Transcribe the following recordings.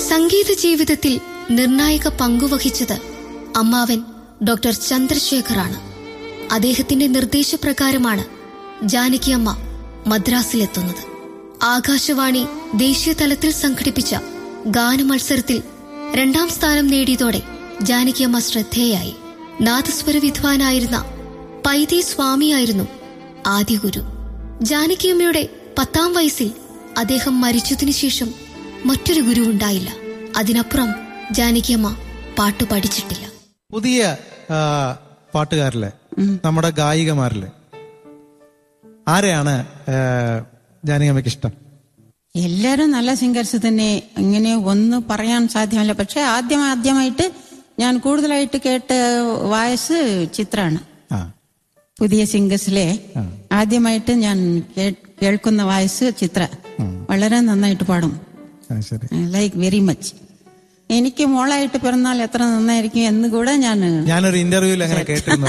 സംഗീത ജീവിതത്തിൽ നിർണായക പങ്കുവഹിച്ചത് അമ്മാവൻ ഡോക്ടർ ചന്ദ്രശേഖറാണ്. അദ്ദേഹത്തിന്റെ നിർദ്ദേശപ്രകാരമാണ് ജാനകിയമ്മ മദ്രാസിലെത്തുന്നത്. ആകാശവാണി ദേശീയ തലത്തിൽ സംഘടിപ്പിച്ച ഗാനമത്സരത്തിൽ 2ാം സ്ഥാനം നേടിയതോടെ ജാനകിയമ്മ ശ്രദ്ധേയായി. നാദസ്വര വിദ്വാനായിരുന്ന പൈതി സ്വാമിയായിരുന്നു ആദ്യ ഗുരു. ജാനകിയമ്മയുടെ 10ാം വയസ്സിൽ അദ്ദേഹം മരിച്ചതിനു ശേഷം മറ്റൊരു ഗുരു ഉണ്ടായില്ല. അതിനപ്പുറം ജാനകിയമ്മ പാട്ടു പഠിച്ചിട്ടില്ല. പുതിയ പാട്ടുകാരിലെ നമ്മുടെ ഗായികമാരിലെ ആരെയാണ് ജാനകിയമ്മയ്ക്ക് ഇഷ്ടം? എല്ലാരും നല്ല സിംഗേഴ്സ് തന്നെ, ഇങ്ങനെ ഒന്ന് പറയാൻ സാധ്യമല്ല. പക്ഷെ ആദ്യമായിട്ട് ഞാൻ കൂടുതലായിട്ട് കേട്ട വോയിസ് ചിത്രമാണ്. പുതിയ സിംഗേഴ്സിലെ ആദ്യമായിട്ട് ഞാൻ കേൾക്കുന്ന വോയിസ് ചിത്ര. വളരെ നന്നായിട്ട് പാടും. Like very much. എനിക്ക് മോളായിട്ട് പിറന്നാൽ എത്ര നന്നായിരിക്കും എന്ന് കൂടെ ഞാനൊരു ഇന്റർവ്യൂവിൽ അങ്ങനെ കേട്ടിരുന്നു.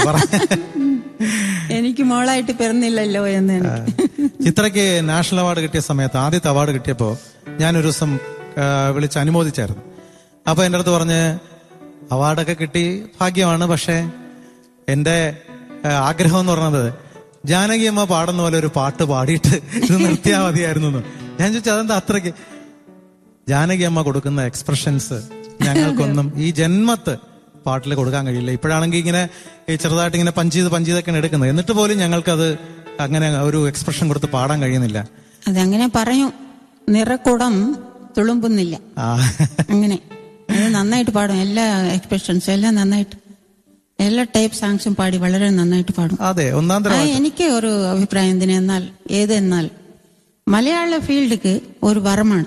എനിക്ക് മോളായിട്ട് പിറന്നില്ലല്ലോ എന്ന്. ചിത്രയ്ക്ക് നാഷണൽ അവാർഡ് കിട്ടിയ സമയത്ത്, ആദ്യത്തെ അവാർഡ് കിട്ടിയപ്പോ ഞാനൊരു ദിവസം വിളിച്ച് അനുമോദിച്ചായിരുന്നു. അപ്പൊ എന്റെ അടുത്ത് പറഞ്ഞ്, അവാർഡൊക്കെ കിട്ടി ഭാഗ്യമാണ്, പക്ഷെ എന്റെ ആഗ്രഹം എന്ന് പറഞ്ഞത് ജാനകിയമ്മ പാടുന്ന പോലെ ഒരു പാട്ട് പാടിയിട്ട് ഇത് നിർത്തിയാൽ മതിയായിരുന്നു. ഞാൻ ചോദിച്ചു, അതെന്താ അത്രയ്ക്ക്? ജാനകിയമ്മ കൊടുക്കുന്ന എക്സ്പ്രഷൻസ് ഞങ്ങൾക്കൊന്നും ഈ ജന്മത്ത് പാട്ടിൽ കൊടുക്കാൻ കഴിയില്ല. ഇപ്പോഴാണെങ്കിൽ ഇങ്ങനെ ചെറുതായിട്ട് ഇങ്ങനെ പഞ്ച് ചെയ്തൊക്കെയാണ് എടുക്കുന്നത്. എന്നിട്ട് പോലും ഞങ്ങൾക്കത് അങ്ങനെ ഒരു എക്സ്പ്രഷൻ കൊടുത്ത് പാടാൻ കഴിയുന്നില്ല. അതങ്ങനെ പറയും, നിറക്കുടം തുളുമ്പുന്നില്ല. അങ്ങനെ അത് നന്നായിട്ട് പാടും. എല്ലാ എക്സ്പ്രഷൻസും എല്ലാം നന്നായിട്ട്, എല്ലാ ടൈപ്പ് സോങ്സും പാടി വളരെ നന്നായിട്ട് പാടും. അതെ, ഒന്നാം തരം. എനിക്ക് ഒരു അഭിപ്രായം എന്നാൽ ഏതെന്നാൽ മലയാള ഫീൽഡിക്ക് ഒരു വരമാണ്.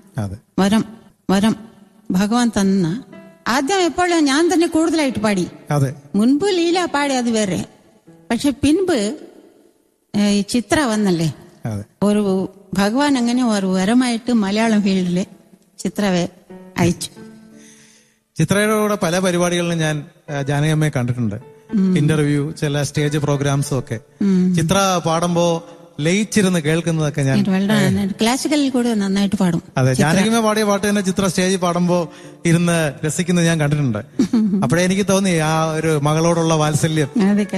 വരം ഭഗവാൻ തന്ന. ആദ്യം എപ്പോഴും ഞാൻ തന്നെ കൂടുതലായിട്ട് പാടി. മുൻപ് ലീല പാടി, അത് വേറെ. പക്ഷെ പിൻപ് ഈ ചിത്ര വന്നല്ലേ, ഒരു ഭഗവാൻ അങ്ങനെ ഒരു വരമായിട്ട് മലയാളം ഫീൽഡില് ചിത്രവെ അയച്ചു. ചിത്രയുടെ കൂടെ പല പരിപാടികളിലും ഞാൻ ജാനകിയമ്മയെ കണ്ടിട്ടുണ്ട്. ഇന്റർവ്യൂ, ചില സ്റ്റേജ് പ്രോഗ്രാംസും ഒക്കെ. ചിത്ര പാടുമ്പോ ലയിച്ചിരുന്ന് കേൾക്കുന്നതൊക്കെ ഞാൻ ക്ലാസിക്കലിൽ കൂടെ നന്നായിട്ട് പാടും. അതെ, ജാനകിയമ്മ പാടിയ പാട്ട് തന്നെ ചിത്ര സ്റ്റേജിൽ പാടുമ്പോ ഇരുന്ന് രസിക്കുന്നത് ഞാൻ കണ്ടിട്ടുണ്ട്. അപ്പോഴേ എനിക്ക് തോന്നി ആ ഒരു മകളോടുള്ള വാത്സല്യം.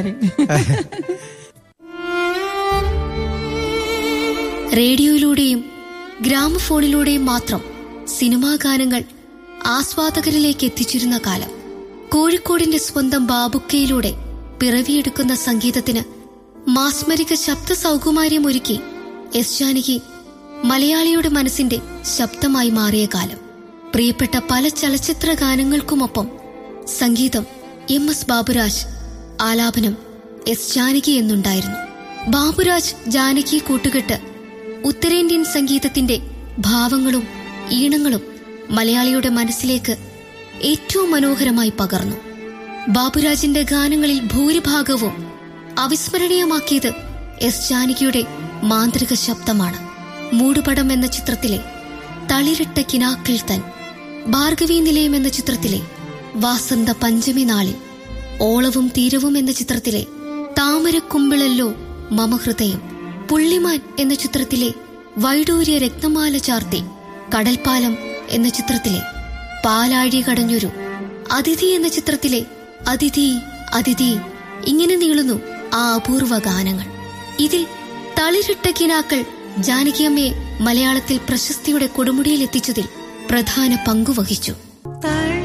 റേഡിയോയിലൂടെയും ഗ്രാമഫോണിലൂടെയും മാത്രം സിനിമാ ഗാനങ്ങൾ ആസ്വാദകരിലേക്ക് എത്തിച്ചിരുന്ന കാലം. കോഴിക്കോടിന്റെ സ്വന്തം ബാബുക്കയിലൂടെ പിറവിയെടുക്കുന്ന സംഗീതത്തിന് മാസ്മരിക ശബ്ദ സൗകുമാര്യമൊരുക്കി എസ് ജാനകി മലയാളിയുടെ മനസ്സിന്റെ ശബ്ദമായി മാറിയ കാലം. പ്രിയപ്പെട്ട പല ചലച്ചിത്ര ഗാനങ്ങൾക്കുമൊപ്പം സംഗീതം MS ബാബുരാജ്, ആലാപനം എസ് ജാനകി എന്നുണ്ടായിരുന്നു. ബാബുരാജ് ജാനകി കൂട്ടുകെട്ട് ഉത്തരേന്ത്യൻ സംഗീതത്തിന്റെ ഭാവങ്ങളും ഈണങ്ങളും മലയാളിയുടെ മനസ്സിലേക്ക് ഏറ്റവും മനോഹരമായി പകർന്നു. ബാബുരാജിന്റെ ഗാനങ്ങളിൽ ഭൂരിഭാഗവും അവിസ്മരണീയമാക്കിയത് എസ് ജാനകിയുടെ മാന്ത്രിക ശബ്ദമാണ്. മൂടുപടം എന്ന ചിത്രത്തിലെ തളിരിട്ട കിനാക്കൾ തൻ, ഭാർഗവീ നിലയം എന്ന ചിത്രത്തിലെ വാസന്ത പഞ്ചമി നാളിൽ, ഓളവും തീരവും എന്ന ചിത്രത്തിലെ താമരക്കുമ്പിളല്ലോ മമഹൃദയം, പുള്ളിമാൻ എന്ന ചിത്രത്തിലെ വൈഡൂര്യ രത്നമാല ചാർത്തി, കടൽപ്പാലം എന്ന ചിത്രത്തിലെ പാലാഴി കടഞ്ഞൊരു, അതിഥി എന്ന ചിത്രത്തിലെ അതിഥി അതിഥി, ഇങ്ങനെ നീളുന്നു ആ അപൂർവ ഗാനങ്ങൾ. ഇതിൽ തളിരിട്ട കിനാക്കൾ ജാനകിയമ്മയെ മലയാളത്തിൽ പ്രശസ്തിയുടെ കൊടുമുടിയിൽ എത്തിച്ചതിൽ പ്രധാന പങ്കുവഹിച്ചു.